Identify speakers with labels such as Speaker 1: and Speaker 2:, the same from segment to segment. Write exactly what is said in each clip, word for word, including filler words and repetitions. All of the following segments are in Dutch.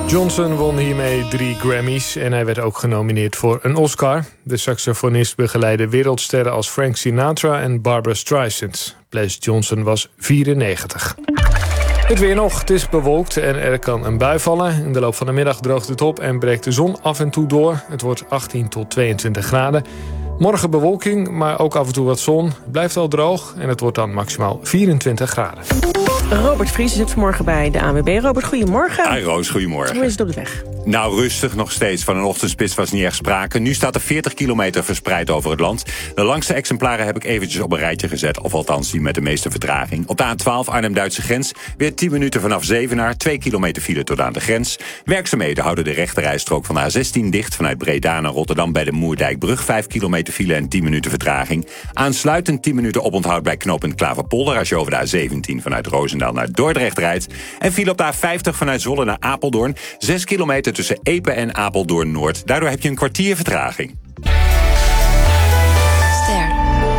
Speaker 1: Johnson won hiermee drie Grammys en hij werd ook genomineerd voor een Oscar. De saxofonist begeleidde wereldsterren als Frank Sinatra en Barbra Streisand. Blaze Johnson was vierennegentig. Het weer nog. Het is bewolkt en er kan een bui vallen. In de loop van de middag droogt het op en breekt de zon af en toe door. Het wordt achttien tot tweeëntwintig graden. Morgen bewolking, maar ook af en toe wat zon. Het blijft al droog en het wordt dan maximaal vierentwintig graden.
Speaker 2: Robert Vries zit vanmorgen bij de A N W B. Robert, goedemorgen.
Speaker 3: Hi Roos, goedemorgen.
Speaker 2: Hoe is het op de weg?
Speaker 3: Nou, rustig nog steeds. Van een ochtendspits was niet echt sprake. Nu staat er veertig kilometer verspreid over het land. De langste exemplaren heb ik eventjes op een rijtje gezet. Of althans die met de meeste vertraging. Op de A twaalf Arnhem-Duitse grens. Weer tien minuten vanaf Zevenaar. twee kilometer file tot aan de grens. Werkzaamheden houden de rechterrijstrook van de A zestien dicht. Vanuit Breda naar Rotterdam bij de Moerdijkbrug. vijf kilometer file en tien minuten vertraging. Aansluitend tien minuten oponthoud bij knooppunt Klaverpolder. Als je over de A zeventien vanuit Roosendaal naar Dordrecht rijdt. En file op de A vijftig vanuit Zwolle naar Apeldoorn. zes kilometer tussen Epe en Apeldoorn-Noord. Daardoor heb je een kwartier vertraging.
Speaker 4: Ster.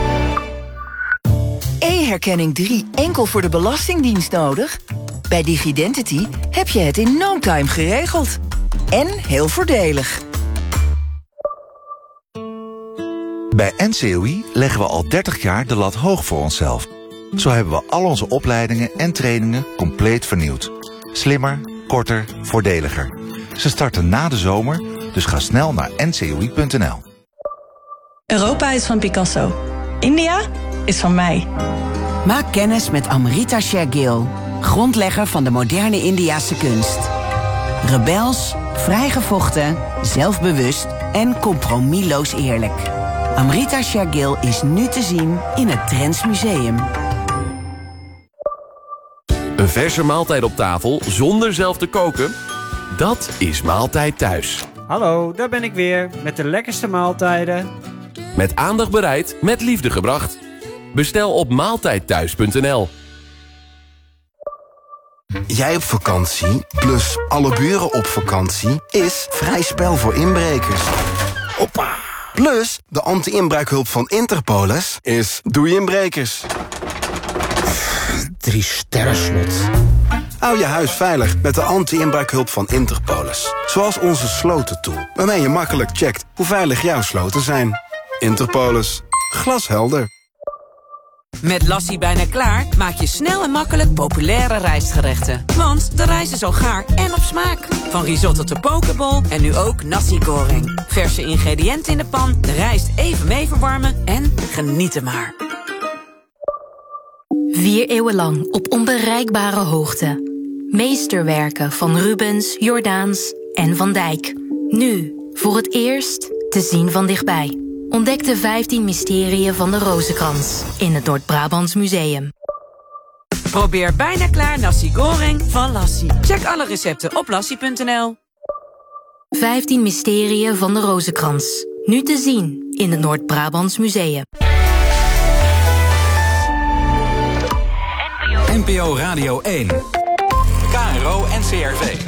Speaker 4: E-herkenning drie enkel voor de Belastingdienst nodig? Bij Digidentity heb je het in no time geregeld. En heel voordelig.
Speaker 5: Bij N C O I leggen we al dertig jaar de lat hoog voor onszelf. Zo hebben we al onze opleidingen en trainingen compleet vernieuwd. Slimmer, korter, voordeliger. Ze starten na de zomer, dus ga snel naar N C O I punt N L.
Speaker 6: Europa is van Picasso. India is van mij.
Speaker 7: Maak kennis met Amrita Shergill, grondlegger van de moderne Indiase kunst. Rebels, vrijgevochten, zelfbewust en compromisloos eerlijk. Amrita Shergill is nu te zien in het Drents Museum.
Speaker 8: Een verse maaltijd op tafel zonder zelf te koken? Dat is Maaltijd Thuis.
Speaker 9: Hallo, daar ben ik weer met de lekkerste maaltijden.
Speaker 8: Met aandacht bereid, met liefde gebracht. Bestel op maaltijdthuis punt N L.
Speaker 10: Jij op vakantie, plus alle buren op vakantie, is vrij spel voor inbrekers. Hoppa! Plus, de anti-inbraakhulp van Interpolis is doei inbrekers. Drie sterren slot. Hou je huis veilig met de anti-inbraakhulp van Interpolis. Zoals onze slotentool, waarmee je makkelijk checkt hoe veilig jouw sloten zijn. Interpolis. Glashelder.
Speaker 11: Met Lassie bijna klaar maak je snel en makkelijk populaire rijstgerechten. Want de rijst is al gaar en op smaak. Van risotto tot pokeball en nu ook nasi goreng. Verse ingrediënten in de pan, de rijst even mee verwarmen en genieten maar.
Speaker 12: Vier eeuwen lang op onbereikbare hoogte. Meesterwerken van Rubens, Jordaens en Van Dijk. Nu, voor het eerst, te zien van dichtbij. Ontdek de vijftien mysterieën van de Rozenkrans in het Noord-Brabants Museum.
Speaker 11: Probeer bijna klaar nasi goreng van Lassie. Check alle recepten op lassie punt N L.
Speaker 12: vijftien mysterieën van de Rozenkrans. Nu te zien in het Noord-Brabants Museum.
Speaker 13: N P O Radio één. K R O N C R V.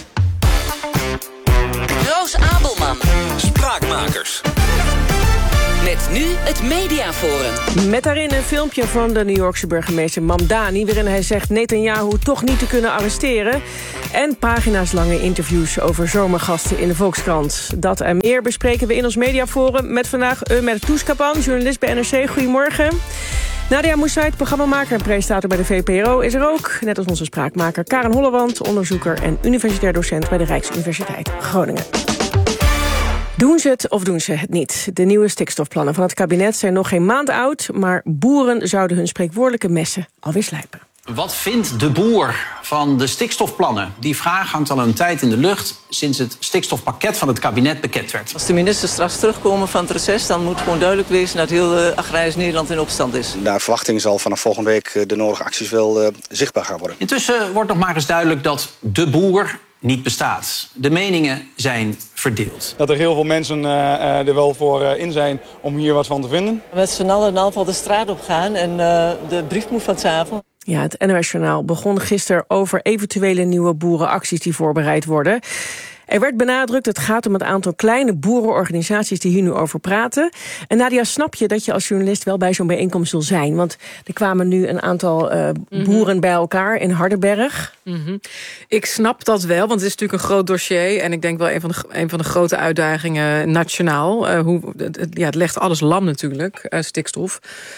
Speaker 11: Roos Abelman.
Speaker 13: Spraakmakers.
Speaker 11: Met nu het Mediaforum.
Speaker 2: Met daarin een filmpje van de New Yorkse burgemeester Mamdani, waarin hij zegt Netanyahu toch niet te kunnen arresteren. En pagina's lange interviews over zomergasten in de Volkskrant. Dat en meer bespreken we in ons Mediaforum met vandaag Ömer Tuzkapan, journalist bij N R C. Goedemorgen. Nadia Moussaïd, programmamaker en presentator bij de V P R O, is er ook. Net als onze spraakmaker Karen Hollewand, onderzoeker en universitair docent bij de Rijksuniversiteit Groningen. Doen ze het of doen ze het niet? De nieuwe stikstofplannen van het kabinet zijn nog geen maand oud, maar boeren zouden hun spreekwoordelijke messen alweer slijpen.
Speaker 14: Wat vindt de boer van de stikstofplannen? Die vraag hangt al een tijd in de lucht sinds het stikstofpakket van het kabinet bekend werd.
Speaker 15: Als de ministers straks terugkomen van het reces, dan moet gewoon duidelijk wezen dat heel uh, agrarisch Nederland in opstand is.
Speaker 16: Naar verwachting zal vanaf volgende week de nodige acties wel uh, zichtbaar gaan worden.
Speaker 14: Intussen wordt nog maar eens duidelijk dat de boer niet bestaat. De meningen zijn verdeeld.
Speaker 17: Dat er heel veel mensen uh, er wel voor uh, in zijn om hier wat van te vinden.
Speaker 15: Met z'n allen in afval de straat op gaan en uh, de brief moet van 's avonds.
Speaker 2: Ja, het N O S-journaal begon gisteren over eventuele nieuwe boerenacties die voorbereid worden. Er werd benadrukt, het gaat om het aantal kleine boerenorganisaties die hier nu over praten. En Nadia, snap je dat je als journalist wel bij zo'n bijeenkomst wil zijn? Want er kwamen nu een aantal uh, boeren mm-hmm. bij elkaar in Hardenberg.
Speaker 18: Mm-hmm. Ik snap dat wel, want het is natuurlijk een groot dossier. En ik denk wel een van de, een van de grote uitdagingen nationaal. Uh, hoe, het, ja, het legt alles lam natuurlijk, uh, stikstof.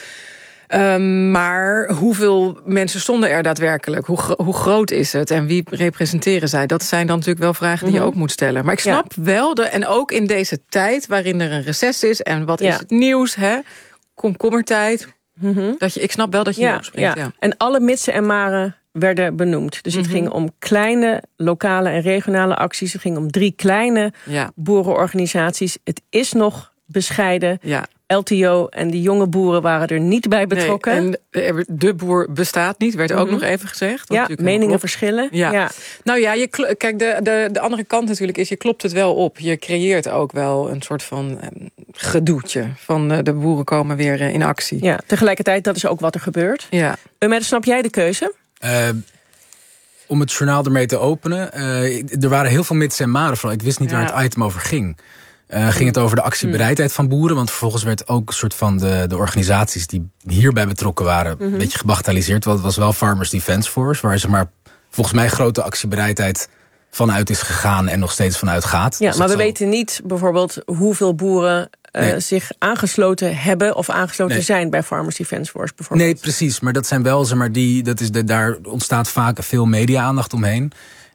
Speaker 18: Um, maar hoeveel mensen stonden er daadwerkelijk? Hoe, hoe groot is het? En wie representeren zij? Dat zijn dan natuurlijk wel vragen die mm-hmm. je ook moet stellen. Maar ik snap ja. wel, de, en ook in deze tijd waarin er een reces is... en wat ja. is het nieuws, hè? Komkommertijd. Mm-hmm. Dat je, ik snap wel dat je
Speaker 2: ja,
Speaker 18: hierop spreekt.
Speaker 2: Ja.
Speaker 18: Ja.
Speaker 2: En alle mitsen en maren werden benoemd. Dus mm-hmm. het ging om kleine lokale en regionale acties. Het ging om drie kleine ja. boerenorganisaties. Het is nog bescheiden...
Speaker 18: Ja.
Speaker 2: L T O en die jonge boeren waren er niet bij betrokken.
Speaker 18: Nee, en de boer bestaat niet, werd ook mm-hmm. nog even gezegd.
Speaker 2: Ja, meningen verschillen.
Speaker 18: Ja. Ja. Nou ja, je, kijk, de, de, de andere kant natuurlijk is, je klopt het wel op. Je creëert ook wel een soort van um, gedoetje. Van uh, de boeren komen weer uh, in actie.
Speaker 2: Ja, tegelijkertijd, dat is ook wat er gebeurt.
Speaker 18: Ja.
Speaker 2: Uh, snap jij de keuze?
Speaker 19: Uh, om het journaal ermee te openen. Uh, er waren heel veel mits en maren. Vooral. Ik wist niet ja. waar het item over ging. Uh, ging het over de actiebereidheid van boeren. Want vervolgens werd ook een soort van de, de organisaties die hierbij betrokken waren... Mm-hmm. een beetje gebagatelliseerd. Want het was wel Farmers Defence Force... waar ze maar volgens mij grote actiebereidheid vanuit is gegaan... en nog steeds vanuit gaat.
Speaker 2: Ja,
Speaker 19: dus
Speaker 2: maar we
Speaker 19: zal...
Speaker 2: weten niet bijvoorbeeld hoeveel boeren... Uh, nee. zich aangesloten hebben of aangesloten nee. zijn bij Farmers Defence Force bijvoorbeeld.
Speaker 19: Nee, precies. Maar dat zijn wel, zeg maar, die, dat is de, daar ontstaat vaak veel media-aandacht omheen.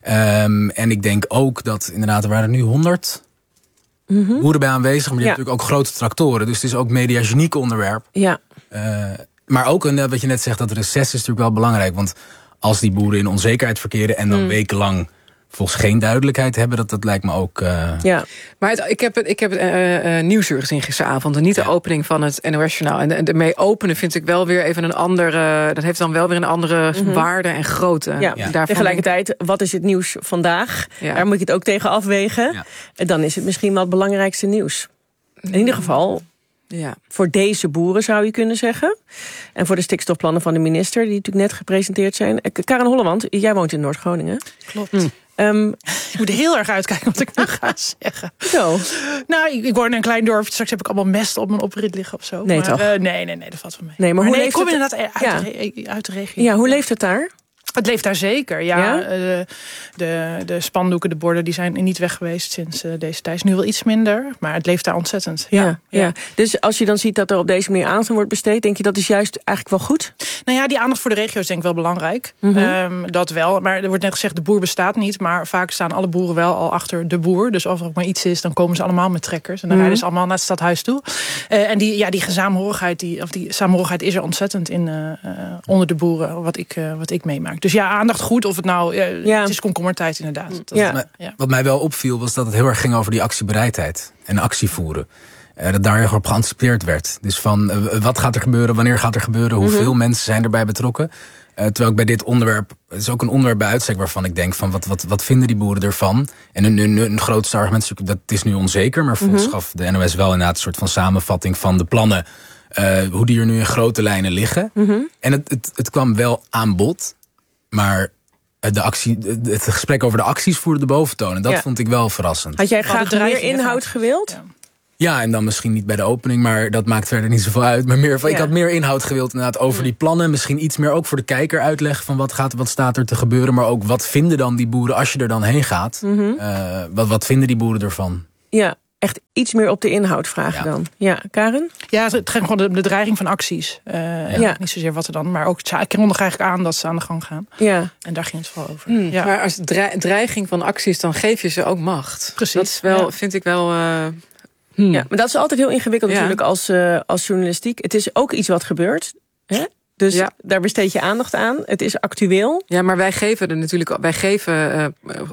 Speaker 19: Um, en ik denk ook dat inderdaad, er waren nu honderd... Mm-hmm. boeren bij aanwezig, maar die ja. hebben natuurlijk ook grote tractoren. Dus het is ook mediageniek onderwerp.
Speaker 2: Ja.
Speaker 19: Uh, maar ook, een, wat je net zegt, dat reces is natuurlijk wel belangrijk. Want als die boeren in onzekerheid verkeren... en dan mm. wekenlang volgens geen duidelijkheid hebben... dat, dat lijkt me ook... Uh...
Speaker 18: Ja, maar het, ik heb het, ik heb het uh, uh, Nieuwsuur gezien gisteravond... en niet de ja. opening van het N O S-journaal. En ermee openen vind ik wel weer even een andere... dat heeft dan wel weer een andere mm-hmm. waarde en grootte.
Speaker 2: Ja. Ja. Tegelijkertijd, wat is het nieuws vandaag? Ja. Daar moet je het ook tegen afwegen. Ja. En dan is het misschien wel het belangrijkste nieuws. In ieder geval... Ja. Voor deze boeren zou je kunnen zeggen. En voor de stikstofplannen van de minister... die natuurlijk net gepresenteerd zijn. Karen Hollemand, jij woont in Noord-Groningen.
Speaker 20: Klopt. Hm. Um, ik moet heel erg uitkijken wat ik nu ga zeggen.
Speaker 2: Zo.
Speaker 20: Nou, ik, ik woon in een klein dorpje. Straks heb ik allemaal mest op mijn oprit liggen of zo.
Speaker 2: Nee,
Speaker 20: maar,
Speaker 2: toch?
Speaker 20: Uh, nee, nee, nee, dat valt van mee.
Speaker 2: Nee, maar, maar hoe
Speaker 20: nee,
Speaker 2: leeft
Speaker 20: ik kom
Speaker 2: het...
Speaker 20: inderdaad uit, ja. de, uit de regio.
Speaker 2: Ja, hoe leeft het daar?
Speaker 20: Het leeft daar zeker, ja.
Speaker 2: ja?
Speaker 20: De, de, de spandoeken, de borden, die zijn niet weg geweest sinds uh, deze tijd. Nu wel iets minder, maar het leeft daar ontzettend. Ja,
Speaker 2: ja, ja. ja. Dus als je dan ziet dat er op deze manier aandacht wordt besteed... denk je dat is juist eigenlijk wel goed?
Speaker 20: Nou ja, die aandacht voor de regio is denk ik wel belangrijk. Mm-hmm. Um, dat wel, maar er wordt net gezegd, de boer bestaat niet... maar vaak staan alle boeren wel al achter de boer. Dus als er ook maar iets is, dan komen ze allemaal met trekkers... en dan mm-hmm. rijden ze allemaal naar het stadhuis toe. Uh, en die, ja, die saamhorigheid, die, of die saamhorigheid is er ontzettend in uh, uh, onder de boeren... wat ik, uh, wat ik meemaak. Dus ja, aandacht goed. Of het nou, ja, ja. het is komkommertijd inderdaad. Dat
Speaker 2: ja.
Speaker 19: Wat, mij, wat mij wel opviel was dat het heel erg ging over die actiebereidheid. En actievoeren. Uh, dat daar heel erg op geanticipeerd werd. Dus van uh, wat gaat er gebeuren, wanneer gaat er gebeuren... hoeveel mm-hmm. mensen zijn erbij betrokken. Uh, terwijl ik bij dit onderwerp... het is ook een onderwerp bij uitstek waarvan ik denk... van wat, wat, wat vinden die boeren ervan? En een, een, een grootste argument is dat het is nu onzeker... maar volgens mm-hmm. gaf de N O S wel inderdaad een soort van samenvatting van de plannen... Uh, hoe die er nu in grote lijnen liggen. Mm-hmm. En het, het, het kwam wel aan bod... maar de actie, het gesprek over de acties voerde de boventoon. En dat ja. vond ik wel verrassend.
Speaker 2: Had jij graag meer inhoud gewild?
Speaker 20: Ja.
Speaker 19: ja, en dan misschien niet bij de opening, maar dat maakt verder niet zoveel uit. Maar meer, ja. ik had meer inhoud gewild inderdaad over ja. die plannen. Misschien iets meer ook voor de kijker uitleggen van wat, gaat, wat staat er te gebeuren. Maar ook wat vinden dan die boeren als je er dan heen gaat. Mm-hmm. Uh, wat, wat vinden die boeren ervan?
Speaker 2: Ja. Echt iets meer op de inhoud vragen ja. dan. Ja, Karen?
Speaker 20: Ja, het gaat gewoon de, de dreiging van acties. Uh, ja. Niet zozeer wat er dan, maar ook ik kondig eigenlijk aan dat ze aan de gang gaan.
Speaker 2: Ja.
Speaker 20: En daar ging het vooral over.
Speaker 18: Hmm.
Speaker 20: Ja.
Speaker 18: Maar als dreiging van acties, dan geef je ze ook macht.
Speaker 20: Precies.
Speaker 18: Dat is wel, ja. vind ik wel... Uh, hmm.
Speaker 2: Ja, maar dat is altijd heel ingewikkeld ja. natuurlijk als, uh, als journalistiek. Het is ook iets wat gebeurt. Hè? Dus ja. daar besteed je aandacht aan. Het is actueel.
Speaker 18: Ja, maar wij geven er natuurlijk, wij geven uh,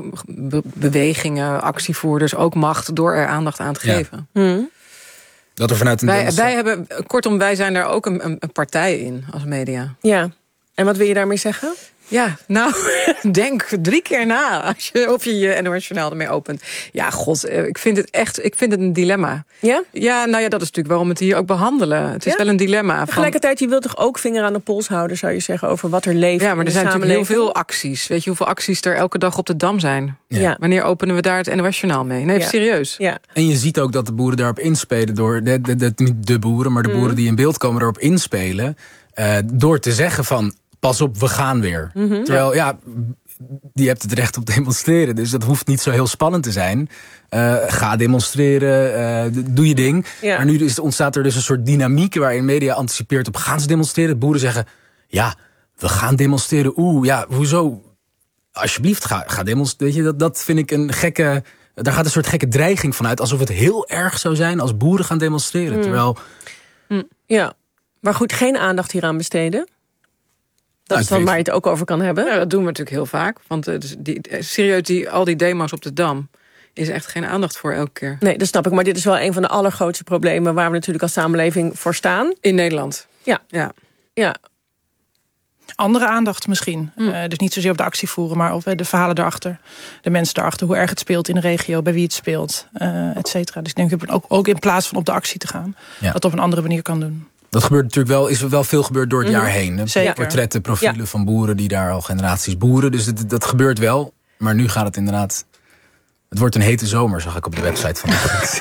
Speaker 18: be- bewegingen, actievoerders ook macht door er aandacht aan te ja. geven.
Speaker 2: Hmm.
Speaker 19: Dat er vanuit een
Speaker 18: wij, wij hebben, kortom, wij zijn daar ook een, een partij in als media.
Speaker 2: Ja. En wat wil je daarmee zeggen?
Speaker 18: Ja, nou, denk drie keer na als je, of je je N O S-journaal ermee opent. Ja, god, ik vind het echt ik vind het een dilemma.
Speaker 2: Ja?
Speaker 18: Ja, nou ja, dat is natuurlijk waarom we het hier ook behandelen. Het is ja? wel een dilemma.
Speaker 2: Tegelijkertijd, je wilt toch ook vinger aan de pols houden, zou je zeggen, over wat er leeft.
Speaker 18: Ja, maar er zijn natuurlijk heel veel
Speaker 2: acties.
Speaker 18: acties. Weet je hoeveel acties er elke dag op de Dam zijn?
Speaker 2: Ja. Ja.
Speaker 18: Wanneer openen we daar het N O S-journaal mee? Nee, ja. serieus.
Speaker 2: Ja.
Speaker 19: En je ziet ook dat de boeren daarop inspelen door de, de, de, niet de boeren, maar de boeren mm. die in beeld komen erop inspelen, uh, door te zeggen van, pas op, we gaan weer. Mm-hmm. Terwijl, ja, die hebt het recht op demonstreren. Dus dat hoeft niet zo heel spannend te zijn. Uh, ga demonstreren, uh, doe je ding. Ja. Maar nu is, ontstaat er dus een soort dynamiek waarin media anticipeert op, gaan ze demonstreren? Boeren zeggen, ja, we gaan demonstreren. Oeh, ja, hoezo? Alsjeblieft, ga, ga demonstreren. Weet je, dat, dat vind ik een gekke, daar gaat een soort gekke dreiging vanuit, alsof het heel erg zou zijn als boeren gaan demonstreren. Mm. Terwijl...
Speaker 2: Mm. Ja, maar goed, geen aandacht hieraan besteden. Dat is dan waar je het ook over kan hebben.
Speaker 18: Ja, dat doen we natuurlijk heel vaak. Want uh, die, serieus, die, al die demo's op de Dam is echt geen aandacht voor elke keer.
Speaker 2: Nee, dat snap ik. Maar dit is wel een van de allergrootste problemen waar we natuurlijk als samenleving voor staan.
Speaker 18: In Nederland.
Speaker 2: Ja.
Speaker 18: Ja.
Speaker 2: Ja.
Speaker 20: Andere aandacht misschien. Mm. Uh, dus niet zozeer op de actie voeren, maar op uh, de verhalen erachter. De mensen erachter, hoe erg het speelt in de regio, bij wie het speelt, uh, et cetera. Dus ik denk ook, ook in plaats van op de actie te gaan, ja. dat op een andere manier kan doen.
Speaker 19: Dat gebeurt natuurlijk wel, is wel veel gebeurd door het mm-hmm. jaar heen.
Speaker 20: Zeker.
Speaker 19: Portretten, profielen ja. van boeren die daar al generaties boeren. Dus dat, dat gebeurt wel. Maar nu gaat het inderdaad... Het wordt een hete zomer, zag ik op de website van de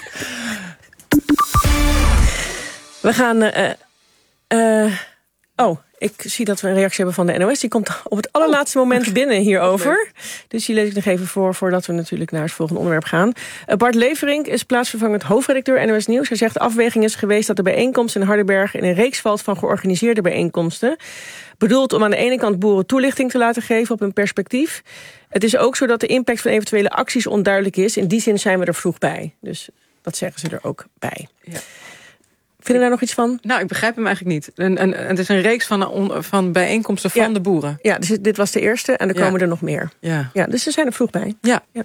Speaker 2: We gaan... Uh, uh, oh, ik zie dat we een reactie hebben van de N O S. Die komt op het allerlaatste moment binnen hierover. Dus die lees ik nog even voor, voordat we natuurlijk naar het volgende onderwerp gaan. Uh, Bart Leverink is plaatsvervangend hoofdredacteur N O S Nieuws. Hij zegt, de afweging is geweest dat de bijeenkomst in Hardenberg in een reeks valt van georganiseerde bijeenkomsten. Bedoeld om aan de ene kant boeren toelichting te laten geven op hun perspectief. Het is ook zo dat de impact van eventuele acties onduidelijk is. In die zin zijn we er vroeg bij. Dus dat zeggen ze er ook bij. Ja. Vind je daar nog iets van?
Speaker 18: Nou, ik begrijp hem eigenlijk niet. En, en, en het is een reeks van, on, van bijeenkomsten van
Speaker 2: ja.
Speaker 18: de boeren.
Speaker 2: Ja, dus dit was de eerste en er ja. komen er nog meer.
Speaker 18: Ja.
Speaker 2: Ja, dus ze zijn er vroeg bij.
Speaker 18: Ja.
Speaker 2: ja.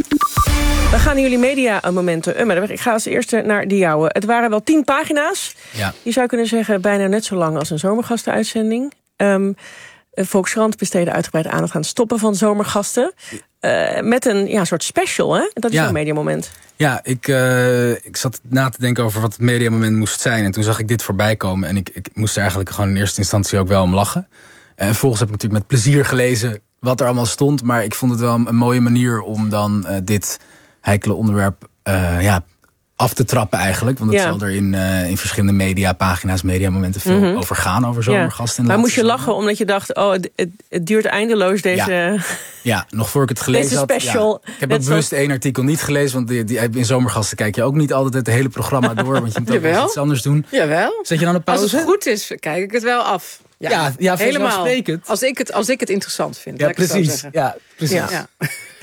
Speaker 2: We gaan naar jullie media-momenten. Uh, ik ga als eerste naar die jouwe. Het waren wel tien pagina's.
Speaker 19: Ja.
Speaker 2: Je zou kunnen zeggen bijna net zo lang als een zomergastenuitzending. Um, Volkskrant besteedde uitgebreid aandacht aan het stoppen van zomergasten. Uh, met een ja, soort special, hè? Dat is ja. een mediamoment.
Speaker 19: Ja, ik, uh, ik zat na te denken over wat het mediamoment moest zijn. En toen zag ik dit voorbij komen. En ik, ik moest er eigenlijk gewoon in eerste instantie ook wel om lachen. En vervolgens heb ik natuurlijk met plezier gelezen wat er allemaal stond. Maar ik vond het wel een, een mooie manier om dan uh, dit heikele onderwerp uh, ja, af te trappen eigenlijk. Want het ja. zal er in, uh, in verschillende mediapagina's, mediamomenten veel mm-hmm. over gaan. Over zomergasten.
Speaker 2: Ja. Maar moest je lachen omdat je dacht, oh, het, het, het duurt eindeloos deze...
Speaker 19: Ja. ja, nog voor ik het gelezen had.
Speaker 2: Special,
Speaker 19: ja. Ik heb ook bewust één artikel niet gelezen. Want die, die, in zomergasten kijk je ook niet altijd het hele programma door. Want je moet ook wel iets anders doen.
Speaker 18: Jawel.
Speaker 19: Zet je dan een pauze?
Speaker 18: Als het goed is, kijk ik het wel af.
Speaker 19: Ja, ja, ja
Speaker 18: helemaal. Als ik, het, als ik het interessant vind.
Speaker 19: Ja, precies. Ja, precies. Ja. Ja.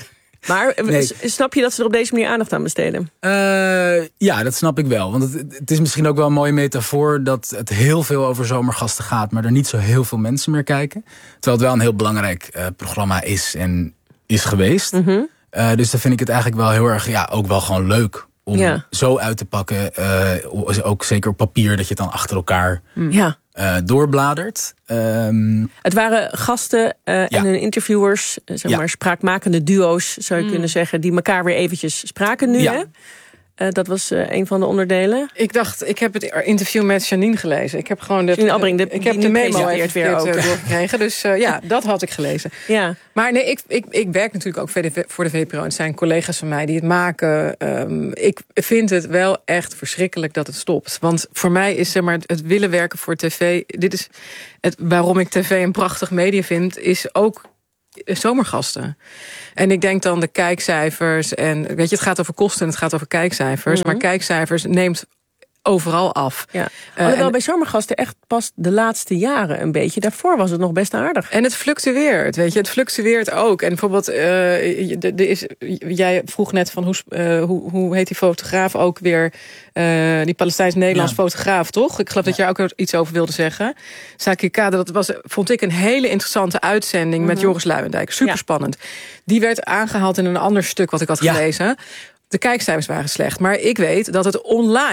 Speaker 2: Maar nee. snap je dat ze er op deze manier aandacht aan besteden?
Speaker 19: Uh, ja, dat snap ik wel. Want het, het is misschien ook wel een mooie metafoor dat het heel veel over zomergasten gaat, maar er niet zo heel veel mensen meer kijken. Terwijl het wel een heel belangrijk uh, programma is en is geweest. Mm-hmm. Uh, dus dan vind ik het eigenlijk wel heel erg, ja, ook wel gewoon leuk om ja. zo uit te pakken. Uh, ook zeker op papier, dat je het dan achter elkaar
Speaker 2: ja.
Speaker 19: uh, doorbladert. Um,
Speaker 2: het waren gasten uh, ja. en hun interviewers, zeg maar ja. spraakmakende duo's, zou je mm. kunnen zeggen, die elkaar weer eventjes spraken nu, ja. hè? Uh, dat was uh, een van de onderdelen.
Speaker 18: Ik dacht, ik heb het interview met Janine gelezen. Ik heb gewoon de,
Speaker 2: Janine Albring, de,
Speaker 18: ik heb de memo even
Speaker 2: weer ook
Speaker 18: doorgekregen. Dus uh, ja, dat had ik gelezen.
Speaker 2: Ja.
Speaker 18: Maar nee, ik, ik, ik werk natuurlijk ook voor de, voor de V P R O. En het zijn collega's van mij die het maken. Um, ik vind het wel echt verschrikkelijk dat het stopt. Want voor mij is zeg maar, het willen werken voor tv. Dit is het, waarom ik tv een prachtig media vind, is ook zomergasten. En ik denk dan de kijkcijfers en weet je, het gaat over kosten en het gaat over kijkcijfers, mm-hmm. maar kijkcijfers neemt overal af.
Speaker 2: Ja. Alhoewel uh, bij zomergasten echt pas de laatste jaren een beetje. Daarvoor was het nog best aardig.
Speaker 18: En het fluctueert, weet je. Het fluctueert ook. En bijvoorbeeld, uh, de, de is, jij vroeg net van hoe, uh, hoe, hoe heet die fotograaf ook weer? Uh, die Palestijns-Nederlands ja. fotograaf, toch? Ik geloof ja. dat jij ook iets over wilde zeggen. Saki Kade, dat was, vond ik een hele interessante uitzending mm-hmm. met Joris Luijendijk. Super spannend. Ja. Die werd aangehaald in een ander stuk wat ik had ja. gelezen. De kijkcijfers waren slecht. Maar ik weet dat het online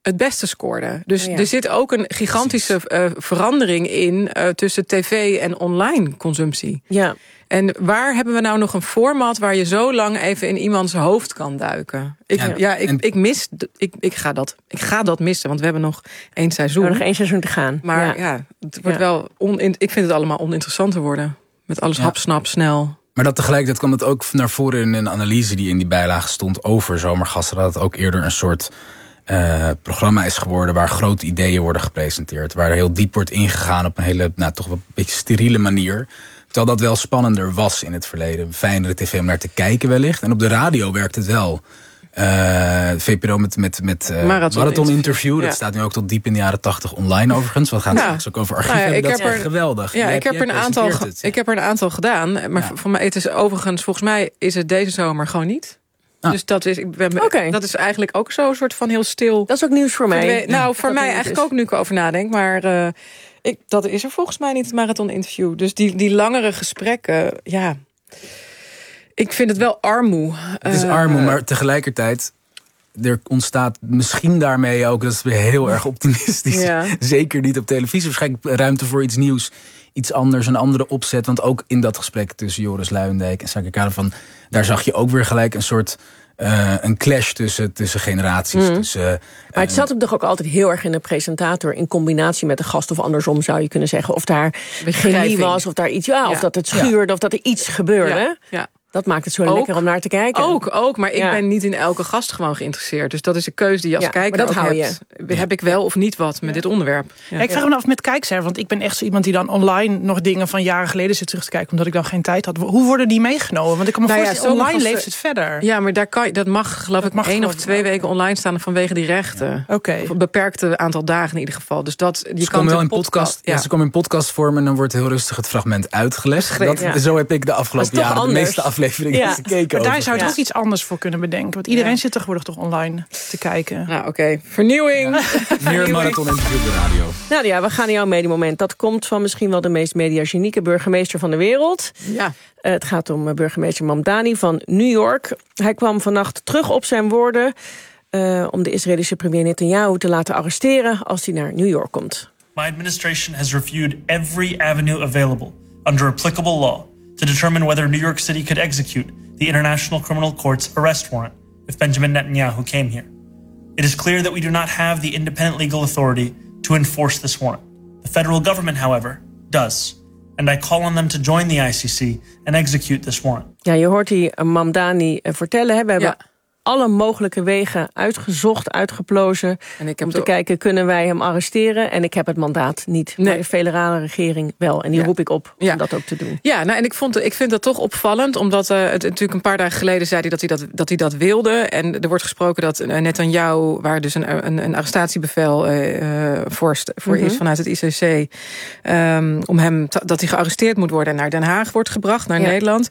Speaker 18: het beste scoorde. Dus
Speaker 2: ja.
Speaker 18: er zit ook een gigantische uh, verandering in uh, tussen tv en online consumptie.
Speaker 2: Ja.
Speaker 18: En waar hebben we nou nog een format waar je zo lang even in iemands hoofd kan duiken? Ik, ja, ja ik, ik mis, ik, ik, ga dat, ik ga dat missen, want we hebben nog één seizoen.
Speaker 2: We hebben nog één seizoen te gaan.
Speaker 18: Maar ja,
Speaker 2: ja
Speaker 18: het wordt
Speaker 2: ja.
Speaker 18: wel on, ik vind het allemaal oninteressant te worden. Met alles ja. hap, snap, snel.
Speaker 19: Maar dat tegelijkertijd kwam het ook naar voren in een analyse die in die bijlage stond over zomergasten. Dat het ook eerder een soort uh, programma is geworden waar grote ideeën worden gepresenteerd. Waar er heel diep wordt ingegaan op een hele, nou toch wel een beetje steriele manier. Terwijl dat wel spannender was in het verleden. Fijnere tv om naar te kijken wellicht. En op de radio werkt het wel. Uh, V P R O met, met, met uh, Marathon, Marathon Interview. Ja. Dat staat nu ook tot diep in de jaren tachtig online overigens. We gaan het ja. straks ook over archieven nou ja, hebben. Dat is er, geweldig.
Speaker 18: Ja,
Speaker 19: jij,
Speaker 18: ik, heb er een aantal, het, ik heb er een aantal gedaan. Maar ja. voor mij, het is overigens, volgens mij is het deze zomer gewoon niet. Ah. Dus dat is, ik ben, okay. dat is eigenlijk ook zo'n soort van heel stil.
Speaker 2: Dat is ook nieuws voor mij.
Speaker 18: Ja, nou, voor mij eigenlijk is. ook nu ik erover nadenk. Maar uh, ik, dat is er volgens mij niet, het Marathon Interview. Dus die, die langere gesprekken, ja. Ik vind het wel armoe.
Speaker 19: Het is armoe, uh, maar tegelijkertijd er ontstaat misschien daarmee ook, dat is weer heel erg optimistisch, ja. zeker niet op televisie, waarschijnlijk ruimte voor iets nieuws, iets anders, een andere opzet. Want ook in dat gesprek tussen Joris Luijendijk en Saki Caravan, daar zag je ook weer gelijk een soort Uh, een clash tussen, tussen generaties. Mm. Tussen, uh,
Speaker 2: maar het zat hem toch ook altijd heel erg in de presentator in combinatie met de gast, of andersom zou je kunnen zeggen. Of daar chemie was, of daar iets, ja, ja. of dat het schuurde, ja. of dat er iets gebeurde. Ja. Ja. Dat maakt het zo ook, lekker om naar te kijken.
Speaker 18: Ook, ook maar ik ja. ben niet in elke gast gewoon geïnteresseerd. Dus dat is een keuze die je als ja, kijker
Speaker 2: maar dat
Speaker 18: ook
Speaker 2: hou
Speaker 18: hebt.
Speaker 2: Je.
Speaker 18: Heb ik wel of niet wat met ja. dit onderwerp?
Speaker 20: Ja. Ja, ik vraag me af met kijkcijfer, want ik ben echt zo iemand die dan online nog dingen van jaren geleden zit terug te kijken, omdat ik dan geen tijd had. Hoe worden die meegenomen? Want ik kan me nou voorstellen, ja, online leeft het verder.
Speaker 18: Ja, maar daar kan je, dat mag geloof dat ik mag één of twee weken online staan vanwege die rechten.
Speaker 20: Ja. Okay.
Speaker 18: Of een beperkte aantal dagen in ieder geval. Dus dat je
Speaker 19: ze
Speaker 18: kan
Speaker 19: wel in podcast. Ja. Ja, ze komen in podcastvorm en dan wordt heel rustig het fragment uitgelegd. Dat, ja. Zo heb ik de afgelopen jaren anders. de meeste afleveringen ja. gekeken.
Speaker 20: Maar daar zou je ja. ook iets anders voor kunnen bedenken. Want iedereen ja. zit tegenwoordig toch online te kijken.
Speaker 18: Nou, oké. Okay. Vernieuwing.
Speaker 19: Ja. Meer Marathon Interview op de radio.
Speaker 2: Nou ja, we gaan naar jouw mediemoment. Dat komt van misschien wel de meest mediagenieke burgemeester van de wereld.
Speaker 18: Ja.
Speaker 2: Uh, het gaat om burgemeester Mamdani van New York. Hij kwam vannacht terug op zijn woorden Uh, om de Israëlische premier Netanyahu te laten arresteren als hij naar New York komt.
Speaker 21: My administration has reviewed every avenue available under applicable law to determine whether New York City could execute the International Criminal Court's arrest warrant if Benjamin Netanyahu came here. It is clear that we do not have the independent legal authority to enforce this warrant. The federal government, however, does. And I call on them to join the I C C and execute this warrant.
Speaker 2: Ja, je hoort die Mamdani vertellen. Hè? We hebben ja. alle mogelijke wegen uitgezocht, uitgeplozen. En ik heb om te kijken, kunnen wij hem arresteren? En ik heb het mandaat niet. Nee. Maar de federale regering wel. En die ja. roep ik op om ja. dat ook te doen.
Speaker 18: Ja, nou, en ik, vond, ik vind dat toch opvallend. Omdat uh, het natuurlijk een paar dagen geleden zei hij dat hij dat, dat, hij dat wilde. En er wordt gesproken dat uh, Netanyahu, waar dus een, een, een arrestatiebevel uh, voor, voor mm-hmm. is vanuit het I C C. Um, om hem te, dat hij gearresteerd moet worden en naar Den Haag wordt gebracht, naar ja. Nederland.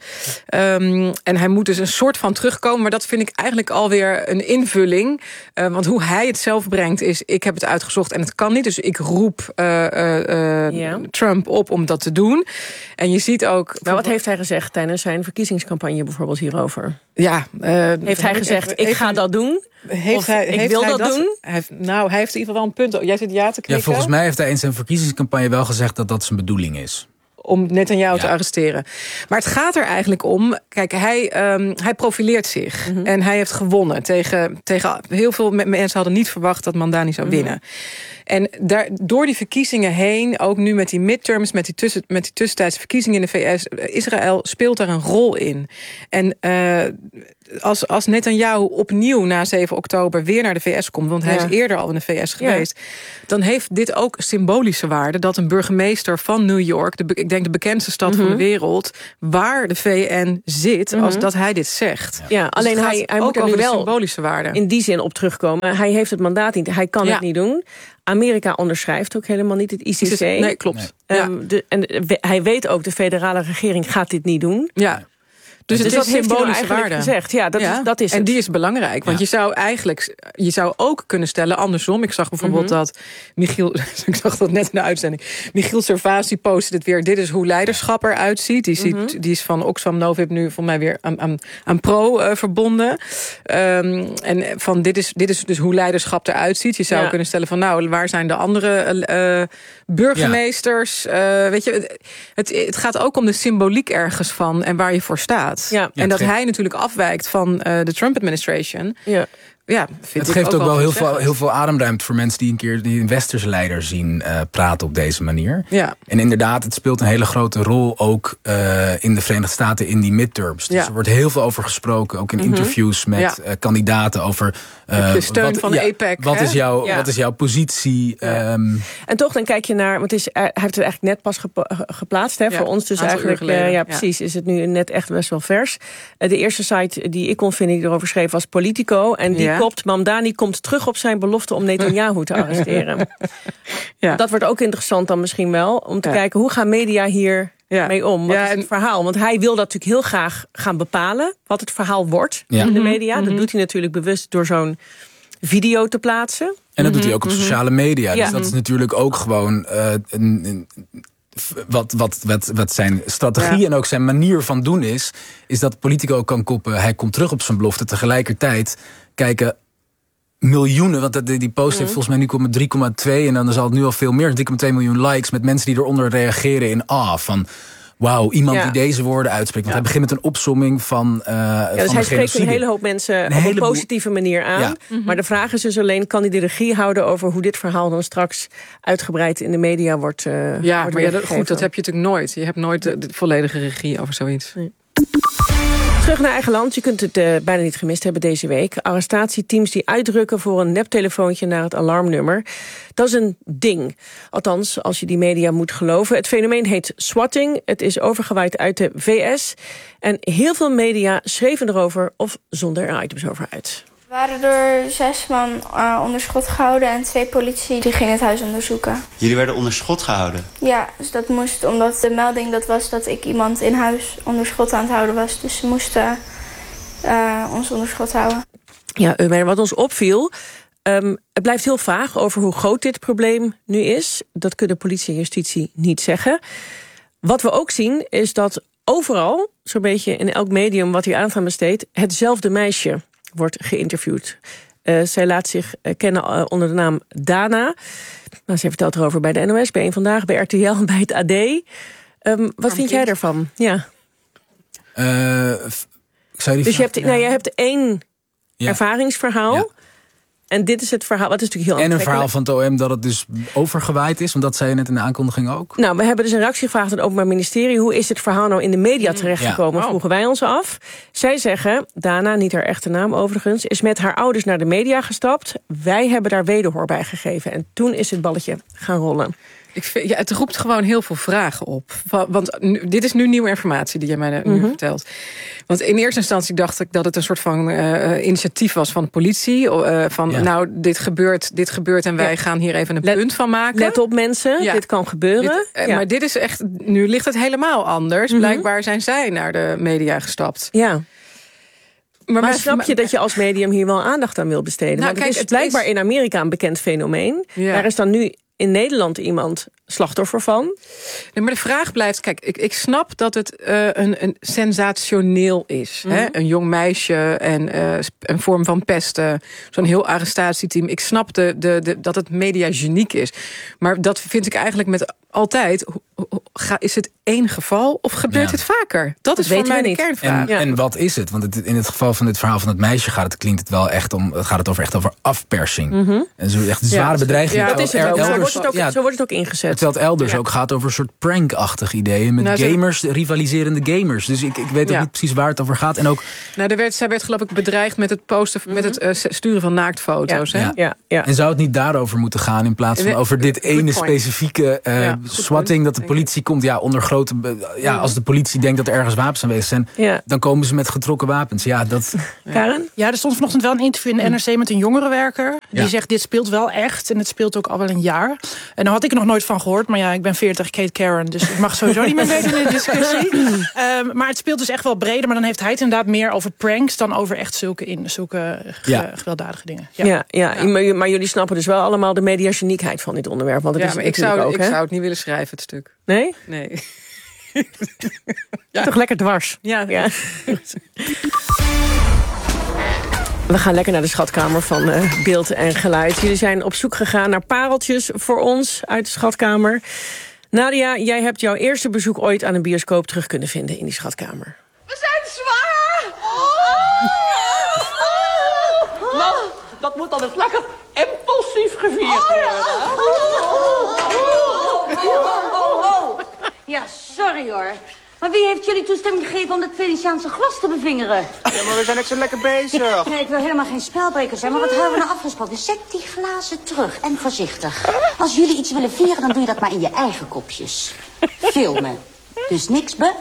Speaker 18: Um, en hij moet dus een soort van terugkomen. Maar dat vind ik eigenlijk alweer een invulling. Uh, want hoe hij het zelf brengt is, ik heb het uitgezocht en het kan niet. Dus ik roep uh, uh, uh, ja. Trump op om dat te doen. En je ziet ook...
Speaker 2: Maar wat heeft hij gezegd tijdens zijn verkiezingscampagne bijvoorbeeld hierover?
Speaker 18: Ja. Uh,
Speaker 2: heeft hij gezegd, ik ga dat doen?
Speaker 18: Heeft
Speaker 2: of
Speaker 18: hij,
Speaker 2: ik
Speaker 18: heeft
Speaker 2: wil
Speaker 18: hij
Speaker 2: dat, dat doen?
Speaker 18: Hij heeft, nou, hij heeft in ieder geval wel een punt. Jij zit ja te knikken.
Speaker 19: Ja, volgens mij heeft hij in zijn verkiezingscampagne wel gezegd dat dat zijn bedoeling is.
Speaker 18: Om Netanyahu ja. te arresteren. Maar het gaat er eigenlijk om... Kijk, hij, um, hij profileert zich. Mm-hmm. En hij heeft gewonnen. Tegen, tegen heel veel mensen hadden niet verwacht dat Mamdani zou mm-hmm. winnen. En daar, door die verkiezingen heen, ook nu met die midterms, met die, tussen, met die tussentijdse verkiezingen in de V S... Israël speelt daar een rol in. En uh, als, als Netanyahu opnieuw na zeven oktober weer naar de V S komt... want hij ja. is eerder al in de V S geweest... Ja. dan heeft dit ook symbolische waarde... dat een burgemeester van New York, de, ik denk de bekendste stad mm-hmm. van de wereld... waar de V N zit, mm-hmm. als dat hij dit zegt.
Speaker 2: Ja, dus alleen hij, hij moet er nu wel
Speaker 18: symbolische waarde.
Speaker 2: In die zin op terugkomen. Hij heeft het mandaat niet, hij kan ja. het niet doen... Amerika onderschrijft ook helemaal niet het I C C.
Speaker 18: Nee, klopt.
Speaker 2: Nee. Um, ja. de, en de, hij weet ook, de federale regering gaat dit niet doen.
Speaker 18: Ja. Dus het
Speaker 2: dus
Speaker 18: is
Speaker 2: dat heeft
Speaker 18: symbolische
Speaker 2: eigenlijk
Speaker 18: waarde.
Speaker 2: gezegd. Ja, dat,
Speaker 18: ja.
Speaker 2: Is, dat is
Speaker 18: En
Speaker 2: het.
Speaker 18: die is belangrijk. Want
Speaker 2: Ja.
Speaker 18: je zou eigenlijk... Je zou ook kunnen stellen andersom. Ik zag bijvoorbeeld
Speaker 2: Mm-hmm.
Speaker 18: dat... Michiel, ik zag dat net in de uitzending. Michiel Servaas postte dit weer. Dit is hoe leiderschap eruit ziet. Die, ziet,
Speaker 2: Mm-hmm.
Speaker 18: die is van Oxfam Novib nu volgens mij weer aan, aan, aan Pro uh, verbonden. Um, en van dit is, dit is dus hoe leiderschap eruit ziet. Je zou
Speaker 2: Ja.
Speaker 18: kunnen stellen van nou, waar zijn de andere uh, burgemeesters? Ja. Uh, weet je, het, het gaat ook om de symboliek ergens van en waar je voor staat.
Speaker 2: Ja.
Speaker 18: En
Speaker 19: Ja,
Speaker 18: dat
Speaker 19: geeft...
Speaker 18: hij natuurlijk afwijkt van uh, de Trump-administration.
Speaker 2: Ja.
Speaker 18: Ja, vind
Speaker 19: het
Speaker 18: ik
Speaker 19: geeft ook, ook wel heel veel, heel veel ademruimte voor mensen die een keer die een westerse leider zien uh, praten op deze manier.
Speaker 18: Ja.
Speaker 19: En inderdaad, het speelt een hele grote rol ook uh, in de Verenigde Staten in die midterms. Dus
Speaker 18: ja.
Speaker 19: er wordt heel veel over gesproken, ook in
Speaker 18: Mm-hmm.
Speaker 19: interviews met ja. uh, kandidaten over
Speaker 18: uh, de steun
Speaker 19: wat,
Speaker 18: van
Speaker 19: ja,
Speaker 18: AIPAC.
Speaker 19: Wat
Speaker 18: hè?
Speaker 19: is, jouw,
Speaker 2: ja.
Speaker 19: wat is jouw positie?
Speaker 2: Ja.
Speaker 19: Um,
Speaker 2: en toch, dan kijk je naar, want het is, hij heeft het eigenlijk net pas gepa- geplaatst, hè,
Speaker 18: ja,
Speaker 2: voor ons dus eigenlijk.
Speaker 18: Uh,
Speaker 2: ja, precies, ja. Is het nu net echt best wel vers. Uh, de eerste site die ik kon vinden die erover schreef was Politico. En die ja. kopt, Mamdani komt terug op zijn belofte om Netanyahu te arresteren. ja. Dat wordt ook interessant dan misschien wel, om te ja. kijken hoe gaan media hier ja. mee om. Wat ja, is het en... verhaal? Want hij wil dat natuurlijk heel graag gaan bepalen wat het verhaal wordt ja. in de media. Mm-hmm. Dat doet hij natuurlijk bewust door zo'n video te plaatsen.
Speaker 19: En dat mm-hmm. doet hij ook op mm-hmm. sociale media.
Speaker 2: Ja.
Speaker 19: Dus dat is natuurlijk ook gewoon uh, een, een, wat, wat, wat, wat zijn strategie ja. en ook zijn manier van doen is, is dat Politico kan koppen, hij komt terug op zijn belofte. Tegelijkertijd kijken miljoenen, want die post heeft volgens mij nu komen drie komma twee en dan zal het nu al veel meer, drie komma twee miljoen likes met mensen die eronder reageren in ah van wauw, iemand ja. die deze woorden uitspreekt. Want ja. hij begint met een opsomming van uh,
Speaker 2: ja, dus
Speaker 19: van
Speaker 2: hij
Speaker 19: de
Speaker 2: spreekt een hele hoop mensen een op een positieve bo- manier aan. Ja. Mm-hmm. Maar de vraag is dus alleen, kan hij de regie houden over hoe dit verhaal dan straks uitgebreid in de media wordt uh,
Speaker 18: Ja,
Speaker 2: wordt
Speaker 18: maar ja, dat, goed, dat heb je natuurlijk nooit. Je hebt nooit de, de volledige regie over zoiets. Nee.
Speaker 2: Terug naar eigen land. Je kunt het uh, bijna niet gemist hebben deze week. Arrestatieteams die uitdrukken voor een neptelefoontje naar het alarmnummer. Dat is een ding. Althans, als je die media moet geloven. Het fenomeen heet swatting. Het is overgewaaid uit de V S. En heel veel media schreven erover of zonden er items over uit.
Speaker 1: Er waren er zes man uh, onder schot gehouden en twee politie die gingen het huis onderzoeken.
Speaker 22: Jullie werden onder schot gehouden?
Speaker 1: Ja, dus dat moest omdat de melding dat was dat ik iemand in huis onder schot aan het houden was. Dus ze moesten uh, ons onder schot houden.
Speaker 2: Ja, maar wat ons opviel, um, het blijft heel vaag over hoe groot dit probleem nu is. Dat kunnen politie en justitie niet zeggen. Wat we ook zien is dat overal, zo'n beetje in elk medium wat hier aandacht besteedt, hetzelfde meisje wordt geïnterviewd. Uh, zij laat zich uh, kennen uh, onder de naam Dana. Nou, ze vertelt erover bij de N O S, bij Eén Vandaag, bij R T L en bij het A D. Um, wat vind jij daarvan? Ja.
Speaker 19: Uh, zou je die
Speaker 2: dus je hebt, ja. nou, je hebt één ja. ervaringsverhaal.
Speaker 19: Ja.
Speaker 2: En dit is het verhaal, wat is natuurlijk heel
Speaker 19: En een verhaal van het O M dat het dus overgewaaid is, want dat zei je net in de aankondiging ook.
Speaker 2: Nou, we hebben dus een reactie gevraagd aan het Openbaar Ministerie. Hoe is dit verhaal nou in de media terechtgekomen? Ja. Oh. Vroegen wij ons af. Zij zeggen, Dana, niet haar echte naam overigens, is met haar ouders naar de media gestapt. Wij hebben daar wederhoor bij gegeven. En toen is het balletje gaan rollen.
Speaker 18: Ik vind, ja, het roept gewoon heel veel vragen op. Want nu, dit is nu nieuwe informatie die je mij nu mm-hmm. vertelt. Want in eerste instantie dacht ik dat het een soort van uh, initiatief was van de politie. Uh, van ja. nou, dit gebeurt, dit gebeurt en wij ja. gaan hier even een let, punt van maken.
Speaker 2: Let op mensen, ja. dit kan gebeuren.
Speaker 18: Dit, uh, ja. Maar dit is echt, nu ligt het helemaal anders. Mm-hmm. Blijkbaar zijn zij naar de media gestapt.
Speaker 2: Ja. Maar, maar snap je dat je als medium hier wel aandacht aan wil besteden? Nou, Want kijk, het is het blijkbaar is... in Amerika een bekend fenomeen. Ja. Daar is dan nu in Nederland iemand slachtoffer van.
Speaker 18: Nee, maar de vraag blijft, kijk, ik, ik snap dat het uh, een, een sensationeel is. Mm-hmm. Hè? Een jong meisje en uh, een vorm van pesten. Zo'n heel arrestatieteam. Ik snap de, de, de, dat het mediageniek is. Maar dat vind ik eigenlijk met altijd, is het één geval of gebeurt ja. het vaker? Dat, dat is voor mij de kernvraag.
Speaker 19: En, ja. en wat is het? Want het, in het geval van dit verhaal van het meisje gaat het, klinkt het wel echt om, gaat het over echt over afpersing. Mm-hmm. En zo echt een zware ja, bedreiging.
Speaker 2: Ja, dat is het ook. Elders, zo, wordt het ook ja, zo wordt het ook ingezet.
Speaker 19: Terwijl het elders ja. ook gaat over een soort prank-achtig ideeën met nou, gamers, ze... rivaliserende gamers. Dus ik, ik weet ook ja. niet precies waar het over gaat. En ook,
Speaker 18: nou, er werd, zij werd geloof ik bedreigd met het posten, mm-hmm. met het uh, sturen van naaktfoto's.
Speaker 19: Ja.
Speaker 18: Hè?
Speaker 19: Ja. Ja. Ja. En zou het niet daarover moeten gaan in plaats van over dit ene specifieke uh, ja. swatting dat de politie komt? Ja, onder grote... Ja, als de politie denkt dat er ergens wapens aanwezig zijn... Ja. dan komen ze met getrokken wapens. Ja, dat...
Speaker 20: Karen? Ja, er stond vanochtend wel een interview in de N R C met een jongerenwerker. Die ja. zegt, dit speelt wel echt. En het speelt ook al wel een jaar. En daar had ik er nog nooit van gehoord. Maar ja, ik ben veertig, ik heet Karen. Dus ik mag sowieso niet meer weten in de discussie. um, maar het speelt dus echt wel breder. Maar dan heeft hij het inderdaad meer over pranks... dan over echt zulke, in, zulke ja. gewelddadige dingen. Ja,
Speaker 2: ja, ja. ja. Maar, maar jullie snappen dus wel allemaal de mediageniekheid van dit onderwerp. Want het
Speaker 18: ja,
Speaker 2: is
Speaker 18: maar ik zou,
Speaker 2: ook,
Speaker 18: ik
Speaker 2: hè?
Speaker 18: zou het niet willen schrijven, het stuk.
Speaker 2: Nee?
Speaker 18: Nee.
Speaker 2: Ja. Toch lekker dwars.
Speaker 18: Ja.
Speaker 2: ja. We gaan lekker naar de schatkamer van uh, beeld en geluid. Jullie zijn op zoek gegaan naar pareltjes voor ons uit de schatkamer. Nadia, jij hebt jouw eerste bezoek ooit aan een bioscoop terug kunnen vinden in die schatkamer.
Speaker 3: We zijn zwanger! Oh. Nou, dat moet dan eens lekker impulsief gevierd worden.
Speaker 22: Ja, sorry hoor. Maar wie heeft jullie toestemming gegeven om dat Venetiaanse glas te bevingeren?
Speaker 3: Ja, maar we zijn net zo lekker bezig.
Speaker 22: Nee, ik wil helemaal geen spelbreker zijn, maar wat hebben we nou afgesproken? Zet die glazen terug en voorzichtig. Als jullie iets willen vieren, dan doe je dat maar in je eigen kopjes. Filmen. Dus niks be...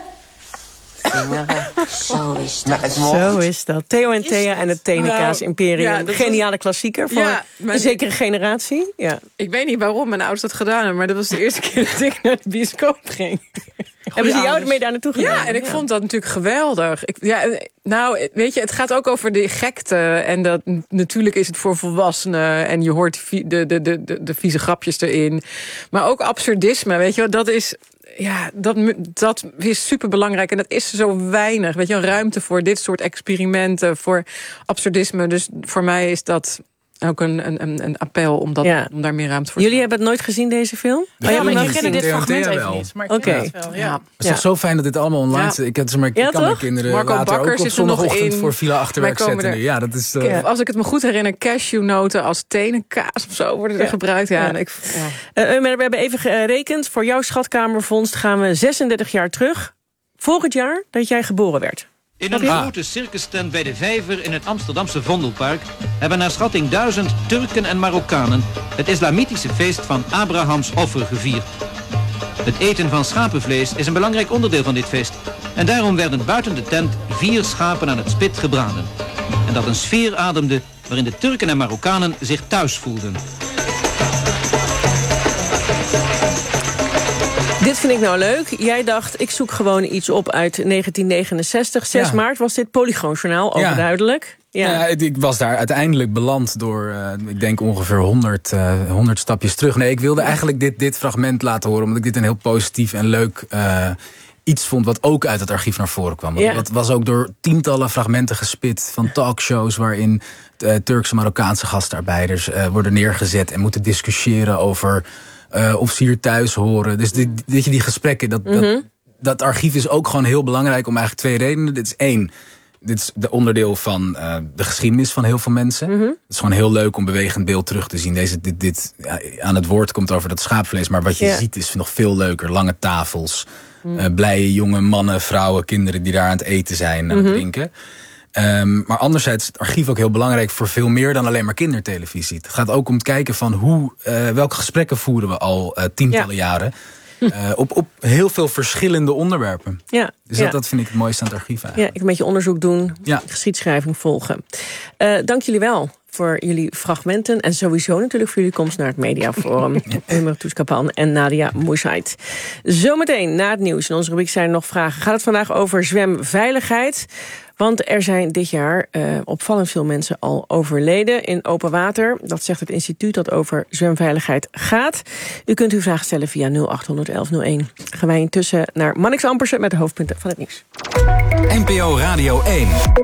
Speaker 22: Zo is dat.
Speaker 2: Zo is dat. Theo en Thea en het Tenenkaas nou, Imperium. Ja, Geniale was... klassieker voor ja, een zekere generatie. Ja.
Speaker 18: Ik weet niet waarom mijn ouders dat gedaan hebben... maar dat was de eerste keer dat ik naar de bioscoop ging.
Speaker 2: Hebben ze jou mee daar naartoe gedaan?
Speaker 18: Ja, en ik ja. vond dat natuurlijk geweldig. Ik, ja, nou, weet je, het gaat ook over de gekte. En dat, natuurlijk is het voor volwassenen. En je hoort de, de, de, de, de vieze grapjes erin. Maar ook absurdisme, weet je wel, dat is... Ja, dat, dat is superbelangrijk en dat is zo weinig. Weet je, een ruimte voor dit soort experimenten, voor absurdisme. Dus voor mij is dat ook een, een, een appel om, dat, ja. om daar meer ruimte voor te
Speaker 2: Jullie hebben het nooit gezien, deze film?
Speaker 20: Ja, oh, ja maar ik ken dit fragment even niet. Maar ik ken okay. het wel, ja.
Speaker 19: Het is ja. toch zo fijn dat dit allemaal online ja. Ik, heb, maar, ik ja, kan mijn kinderen
Speaker 18: Marco
Speaker 19: later
Speaker 18: Bakker
Speaker 19: ook op zondagochtend voor Villa Achterwerk zetten. Er, ja, dat is, uh...
Speaker 18: Als ik het me goed herinner, cashewnoten als tenenkaas of zo worden er ja. gebruikt. Ja, ja. Ik,
Speaker 2: ja. Uh, we hebben even gerekend. Voor jouw schatkamervondst gaan we zesendertig jaar terug. Volgend jaar dat jij geboren werd.
Speaker 23: In een grote circustent bij de Vijver in het Amsterdamse Vondelpark hebben naar schatting duizend Turken en Marokkanen het islamitische feest van Abrahams offer gevierd. Het eten van schapenvlees is een belangrijk onderdeel van dit feest. En daarom werden buiten de tent vier schapen aan het spit gebraden. En dat een sfeer ademde waarin de Turken en Marokkanen zich thuis voelden.
Speaker 2: Dit vind ik nou leuk. Jij dacht, ik zoek gewoon iets op uit negentien negenenzestig. zes ja. maart was dit Polygoonjournaal, overduidelijk.
Speaker 19: Ja. Ja. Ja, ik was daar uiteindelijk beland door, uh, ik denk ongeveer honderd, uh, honderd stapjes terug. Nee, ik wilde eigenlijk dit, dit fragment laten horen, omdat ik dit een heel positief en leuk uh, iets vond wat ook uit het archief naar voren kwam. Ja. Het was ook door tientallen fragmenten gespit van talkshows waarin uh, Turkse Marokkaanse gastarbeiders uh, worden neergezet en moeten discussiëren over uh, of ze hier thuis horen. Dus dit, dit, die gesprekken, dat, mm-hmm. dat, dat archief is ook gewoon heel belangrijk om eigenlijk twee redenen. Dit is één. Dit is de onderdeel van uh, de geschiedenis van heel veel mensen. Mm-hmm. Het is gewoon heel leuk om bewegend beeld terug te zien. Deze, dit, dit ja, aan het woord komt over dat schaapvlees. Maar wat je yeah. ziet is nog veel leuker. Lange tafels. Mm. Uh, blije jonge mannen, vrouwen, kinderen die daar aan het eten zijn. Mm-hmm. Aan het drinken. Um, maar anderzijds is het archief ook heel belangrijk voor veel meer dan alleen maar kindertelevisie. Het gaat ook om het kijken van hoe, uh, welke gesprekken voeren we al uh, tientallen ja. jaren. Uh, op, op heel veel verschillende onderwerpen.
Speaker 2: Ja,
Speaker 19: dus
Speaker 2: ja.
Speaker 19: dat, dat vind ik het mooiste aan het archief eigenlijk.
Speaker 2: Ja, ik een beetje onderzoek doen,
Speaker 19: ja.
Speaker 2: geschiedschrijving volgen. Uh, dank jullie wel voor jullie fragmenten. En sowieso natuurlijk voor jullie komst naar het Mediaforum. Umar Toeskapan en Nadia Moussaid. Zometeen na het nieuws in onze rubriek zijn er nog vragen. Gaat het vandaag over zwemveiligheid? Want er zijn dit jaar uh, opvallend veel mensen al overleden in open water. Dat zegt het instituut dat over zwemveiligheid gaat. U kunt uw vraag stellen via nul acht honderd elf nul één. Gaan wij intussen naar Mannix Ampersen met de hoofdpunten van het nieuws.
Speaker 13: N P O Radio één.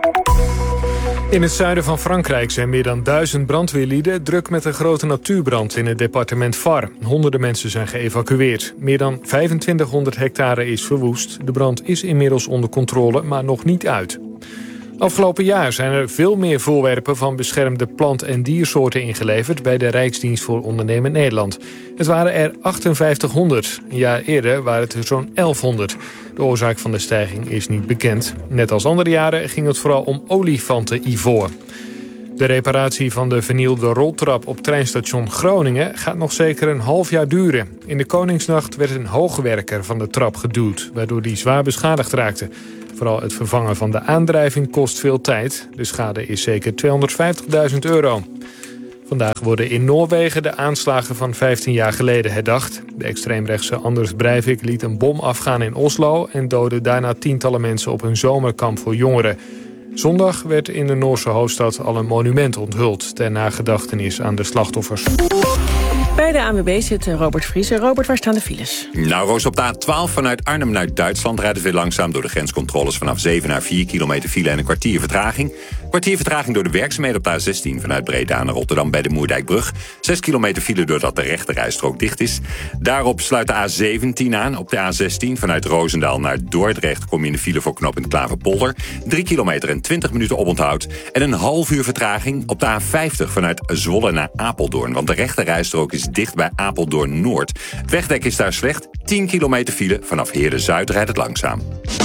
Speaker 24: In het zuiden van Frankrijk zijn meer dan duizend brandweerlieden druk met een grote natuurbrand in het departement Var. Honderden mensen zijn geëvacueerd. Meer dan vijfentwintighonderd hectare is verwoest. De brand is inmiddels onder controle, maar nog niet uit. Afgelopen jaar zijn er veel meer voorwerpen van beschermde plant- en diersoorten ingeleverd bij de Rijksdienst voor Ondernemen Nederland. Het waren er achtenvijftighonderd. Een jaar eerder waren het er zo'n elfhonderd. De oorzaak van de stijging is niet bekend. Net als andere jaren ging het vooral om olifantenivoor. De reparatie van de vernielde roltrap op treinstation Groningen gaat nog zeker een half jaar duren. In de Koningsnacht werd een hoogwerker van de trap geduwd, waardoor die zwaar beschadigd raakte. Vooral het vervangen van de aandrijving kost veel tijd. De schade is zeker tweehonderdvijftigduizend euro. Vandaag worden in Noorwegen de aanslagen van vijftien jaar geleden herdacht. De extreemrechtse Anders Breivik liet een bom afgaan in Oslo en doodde daarna tientallen mensen op een zomerkamp voor jongeren. Zondag werd in de Noorse hoofdstad al een monument onthuld ter nagedachtenis aan de slachtoffers.
Speaker 2: Bij de A N W B zit Robert Vries. Robert, waar staan de files?
Speaker 4: Nou, Roos, op de A twaalf vanuit Arnhem naar Duitsland rijdt het weer langzaam door de grenscontroles vanaf zeven naar vier kilometer file en een kwartier vertraging. Kwartier vertraging door de werkzaamheden op de A zestien vanuit Breda naar Rotterdam bij de Moerdijkbrug. Zes kilometer file doordat de rechterrijstrook dicht is. Daarop sluit de A zeventien aan. Op de A zestien vanuit Roosendaal naar Dordrecht kom je in de file voor knooppunt Klaverpolder. Drie kilometer en twintig minuten oponthoud. En een half uur vertraging op de A vijftig vanuit Zwolle naar Apeldoorn. Want de rechterrijstrook is dicht bij Apeldoorn Noord. Het wegdek is daar slecht. tien kilometer file. Vanaf Heerde-Zuid rijdt het langzaam.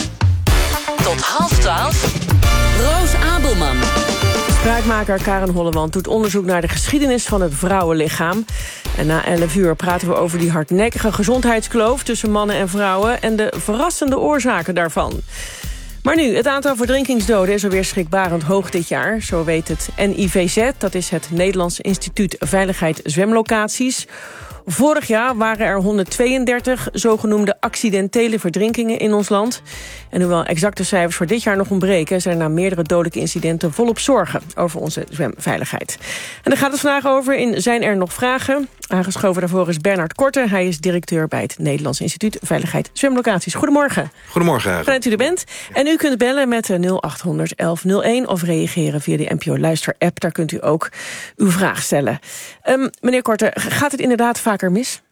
Speaker 11: Tot half twaalf. Roos Abelman.
Speaker 2: Spraakmaker Karen Hollewand doet onderzoek naar de geschiedenis van het vrouwenlichaam. En na elf uur praten we over die hardnekkige gezondheidskloof tussen mannen en vrouwen en de verrassende oorzaken daarvan. Maar nu, het aantal verdrinkingsdoden is alweer schrikbarend hoog dit jaar. Zo weet het N I V Z, dat is het Nederlands Instituut Veiligheid Zwemlocaties. Vorig jaar waren er honderdtweeëndertig zogenoemde accidentele verdrinkingen in ons land. En hoewel exacte cijfers voor dit jaar nog ontbreken, zijn er na meerdere dodelijke incidenten volop zorgen over onze zwemveiligheid. En daar gaat het vandaag over in Zijn er nog vragen? Aangeschoven daarvoor is Bernard Korte. Hij is directeur bij het Nederlands Instituut Veiligheid Zwemlocaties. Goedemorgen.
Speaker 5: Goedemorgen.
Speaker 2: Fijn dat u er bent. En u kunt bellen met nul acht honderd elf nul één of reageren via de N P O Luister-app. Daar kunt u ook uw vraag stellen. Um, meneer Korte, gaat het inderdaad vaker mis?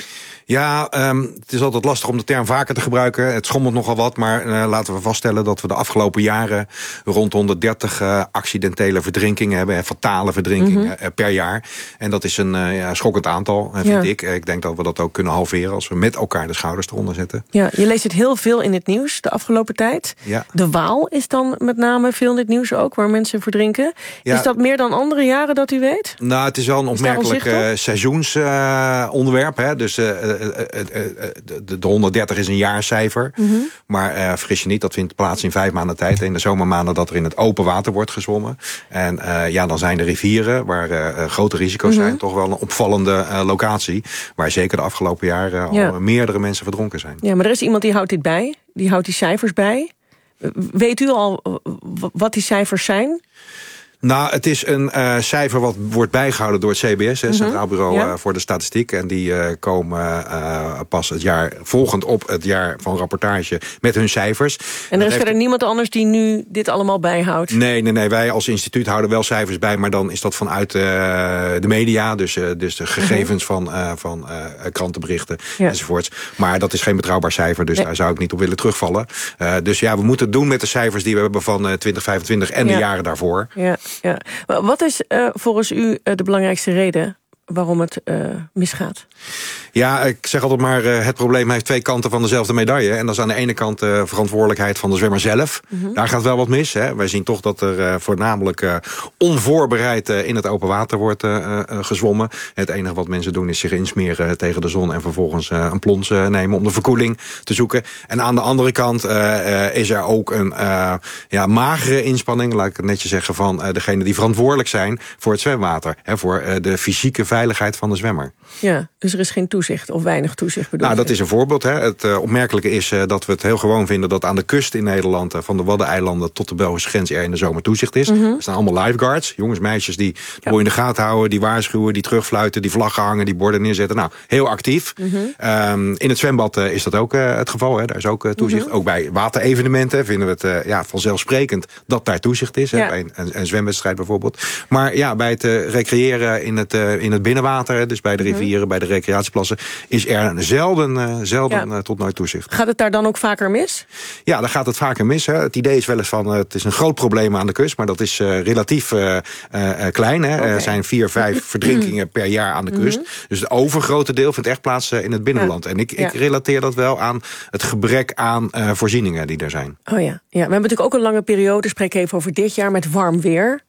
Speaker 5: Ja, um, het is altijd lastig om de term vaker te gebruiken. Het schommelt nogal wat, maar uh, laten we vaststellen dat we de afgelopen jaren rond honderddertig uh, accidentele verdrinkingen hebben, en fatale verdrinkingen mm-hmm. uh, per jaar. En dat is een uh, ja, schokkend aantal, uh, vind ja. ik. Ik denk dat we dat ook kunnen halveren als we met elkaar de schouders eronder zetten.
Speaker 2: Ja, je leest het heel veel in het nieuws de afgelopen tijd. Ja. De Waal is dan met name veel in het nieuws ook, waar mensen verdrinken. Ja. Is dat meer dan andere jaren dat u weet?
Speaker 5: Nou, het is wel een opmerkelijk uh, seizoensonderwerp. Uh, dus uh, Uh, uh, uh, uh, de, de honderddertig is een jaarcijfer. Mm-hmm. Maar uh, vergis je niet, dat vindt plaats in vijf maanden tijd. In de zomermaanden dat er in het open water wordt gezwommen. En uh, ja, dan zijn de rivieren, waar uh, grote risico's mm-hmm. zijn, toch wel een opvallende uh, locatie. Waar zeker de afgelopen jaren uh, ja. al meerdere mensen verdronken zijn.
Speaker 2: Ja, maar er is iemand die houdt dit bij. Die houdt die cijfers bij. Weet u al wat die cijfers zijn?
Speaker 5: Nou, het is een uh, cijfer wat wordt bijgehouden door het C B S, het Centraal Bureau ja. uh, voor de Statistiek. En die uh, komen uh, pas het jaar volgend op het jaar van rapportage met hun cijfers.
Speaker 2: En er is verder niemand anders die nu dit allemaal bijhoudt?
Speaker 5: Nee, nee, nee. Wij als instituut houden wel cijfers bij, maar dan is dat vanuit uh, de media. Dus, uh, dus de gegevens uh-huh. van, uh, van uh, krantenberichten ja. enzovoorts. Maar dat is geen betrouwbaar cijfer, dus nee. daar zou ik niet op willen terugvallen. Uh, dus ja, we moeten het doen met de cijfers die we hebben van uh, twintig vijfentwintig en ja. de jaren daarvoor.
Speaker 2: Ja. Ja. Wat is uh, volgens u uh, de belangrijkste reden waarom het uh, misgaat?
Speaker 5: Ja, ik zeg altijd maar, uh, het probleem heeft twee kanten van dezelfde medaille. En dat is aan de ene kant de uh, verantwoordelijkheid van de zwemmer zelf. Mm-hmm. Daar gaat wel wat mis. Hè. Wij zien toch dat er uh, voornamelijk uh, onvoorbereid uh, in het open water wordt uh, uh, gezwommen. Het enige wat mensen doen is zich insmeren tegen de zon en vervolgens uh, een plons uh, nemen om de verkoeling te zoeken. En aan de andere kant uh, uh, is er ook een uh, ja, magere inspanning, laat ik het netjes zeggen, van uh, degene die verantwoordelijk zijn voor het zwemwater. Hè, voor uh, de fysieke veiligheid van de zwemmer.
Speaker 2: Ja, dus er is geen toezicht of weinig toezicht bedoeld.
Speaker 5: Nou, dat is een voorbeeld. Hè. Het uh, opmerkelijke is uh, dat we het heel gewoon vinden dat aan de kust in Nederland, uh, van de Waddeneilanden tot de Belgische grens, er in de zomer toezicht is. Mm-hmm. Er staan allemaal lifeguards, jongens, meisjes die de ja. boel in de gaten houden, die waarschuwen, die terugfluiten, die vlaggen hangen, die borden neerzetten. Nou, heel actief. Mm-hmm. Um, in het zwembad uh, is dat ook uh, het geval. Hè. Daar is ook uh, toezicht. Mm-hmm. Ook bij waterevenementen vinden we het uh, ja, vanzelfsprekend dat daar toezicht is. Ja. Hè. Bij een, een, een zwemwedstrijd bijvoorbeeld. Maar ja, bij het uh, recreëren in het, uh, in het binnenwater, dus bij de rivieren, mm-hmm. bij de recreatieplassen, is er zelden, uh, zelden ja. uh, tot nooit toezicht.
Speaker 2: Gaat het daar dan ook vaker mis?
Speaker 5: Ja, dan gaat het vaker mis. Hè. Het idee is wel eens van, uh, het is een groot probleem aan de kust, maar dat is uh, relatief uh, uh, klein. Hè. Okay. Er zijn vier, vijf verdrinkingen per jaar aan de kust. Mm-hmm. Dus het overgrote deel vindt echt plaats uh, in het binnenland. Ja. En ik, ja. ik relateer dat wel aan het gebrek aan uh, voorzieningen die er zijn.
Speaker 2: Oh ja. ja, we hebben natuurlijk ook een lange periode, spreek even over dit jaar, met warm weer.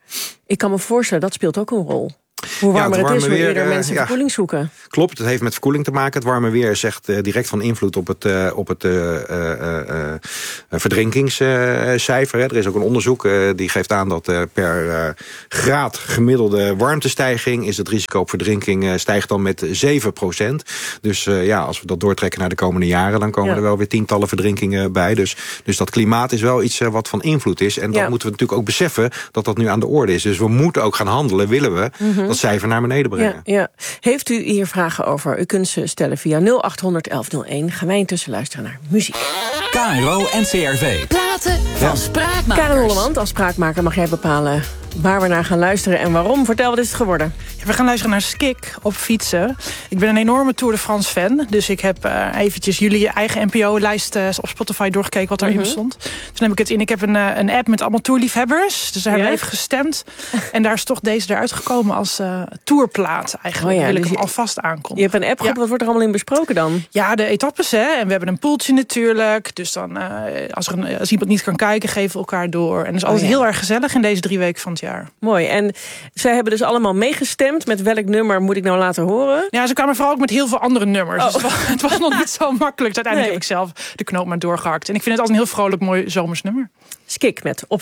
Speaker 2: Ik kan me voorstellen, dat speelt ook een rol. Hoe warmer
Speaker 5: ja, het,
Speaker 2: het is, hoe
Speaker 5: weer,
Speaker 2: eerder
Speaker 5: uh,
Speaker 2: mensen
Speaker 5: ja,
Speaker 2: verkoeling zoeken.
Speaker 5: Klopt, het heeft met verkoeling te maken. Het warme weer is echt uh, direct van invloed op het, uh, op het uh, uh, uh, verdrinkingscijfer. Uh, er is ook een onderzoek uh, die geeft aan dat uh, per uh, graad gemiddelde warmtestijging is het risico op verdrinking uh, stijgt dan met zeven procent. Dus uh, ja, als we dat doortrekken naar de komende jaren, dan komen ja. er wel weer tientallen verdrinkingen bij. Dus, dus dat klimaat is wel iets uh, wat van invloed is. En dan ja. moeten we natuurlijk ook beseffen dat dat nu aan de orde is. Dus we moeten ook gaan handelen, willen we mm-hmm. dat cijfer naar beneden brengen.
Speaker 2: Ja, ja. Heeft u hier vragen over? U kunt ze stellen via nul acht honderd elf nul één. Gaan wij intussen luisteren naar muziek.
Speaker 13: K R O en C R V.
Speaker 12: Platen van ja. Spraakmakers.
Speaker 2: Karen Hollemand, als spraakmaker mag jij bepalen waar we naar gaan luisteren en waarom. Vertel, wat is het geworden?
Speaker 20: Ja, we gaan luisteren naar Skik op fietsen. Ik ben een enorme Tour de France fan. Dus ik heb uh, eventjes jullie eigen N P O-lijst uh, op Spotify doorgekeken wat daarin mm-hmm. stond. Toen heb ik het in. Ik heb een, uh, een app met allemaal tourliefhebbers. Dus daar hebben we even gestemd. En daar is toch deze eruit gekomen als uh, tourplaat eigenlijk. Oh ja, wil ik dus hem alvast aankondigen.
Speaker 2: Je hebt een app, ja. Wat wordt er allemaal in besproken dan?
Speaker 20: Ja, de etappes, hè. En we hebben een poeltje natuurlijk. Dus dan, uh, als, er een, als iemand niet kan kijken, geven we elkaar door. En dat is altijd oh ja. heel erg gezellig in deze drie weken van het jaar.
Speaker 2: Mooi. En zij hebben dus allemaal meegestemd. Met welk nummer moet ik nou laten horen?
Speaker 20: Ja, ze kwamen vooral ook met heel veel andere nummers. Oh. Dus het, was, het was nog niet zo makkelijk. Dus uiteindelijk nee. heb ik zelf de knoop maar doorgehakt. En ik vind het als een heel vrolijk, mooi zomers nummer.
Speaker 2: Skik met Op